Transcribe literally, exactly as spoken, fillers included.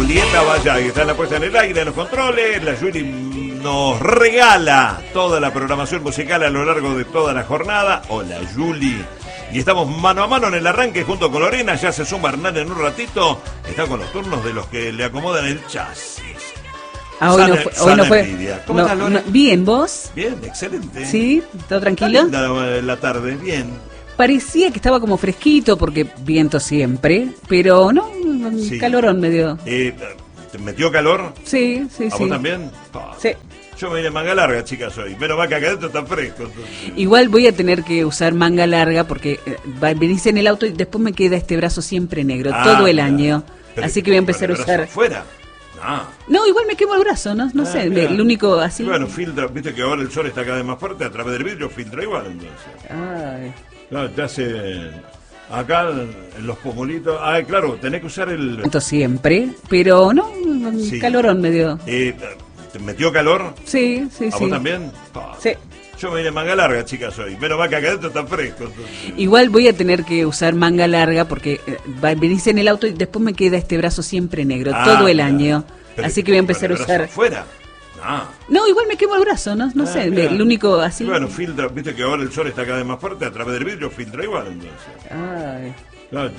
Julieta Valla, que está en la puesta en el aire, en los controles. La Juli nos regala toda la programación musical a lo largo de toda la jornada. Hola, Juli. Y estamos mano a mano en el arranque junto con Lorena. Ya se suma Hernán en un ratito. Está con los turnos de los que le acomodan el chasis. Ah, hoy sana, no fue. Hoy no fue ¿Cómo no, estás, Lorena? no, bien, ¿vos? Bien, excelente. ¿Sí? ¿Todo tranquilo? La, la, la tarde, bien. Parecía que estaba como fresquito porque viento siempre, pero no, Sí. calorón me dio. Eh, ¿Te metió calor? Sí, sí, ¿A sí. vos también? Ah. Sí. Yo me vine manga larga, chicas, hoy. Menos mal que acá adentro está fresco. Entonces. Igual voy a tener que usar manga larga porque eh, va- venís en el auto y después me queda este brazo siempre negro, Ah, todo el mira. año. Pero Así que voy a empezar a ¿con el brazo usar. afuera? No. No, igual me quemo el brazo, no, no Ah, sé, mira. el único así. Y bueno, filtra, viste que ahora el sol está cada vez más fuerte, a través del vidrio filtra igual, entonces. Ay. Claro, te hace. Acá en los pomulitos. Ah, claro, tenés que usar el. Viento siempre, pero no, Sí. calorón me dio. Eh, ¿Te metió calor? Sí, sí, ¿A sí. vos también? Ah. Sí. Yo me vine manga larga, chicas, hoy. Menos mal que acá adentro está fresco. Entonces. Igual voy a tener que usar manga larga porque eh, va- venís en el auto y después me queda este brazo siempre negro, Ah, todo el mira. año. Pero Así que voy a empezar a ¿con el brazo usar. afuera? No. No, igual me quemo el brazo, no, no Ah, sé, mira. el único así. Y bueno, filtra, viste que ahora el sol está cada vez más fuerte, a través del vidrio filtra igual, entonces. Ay. Claro,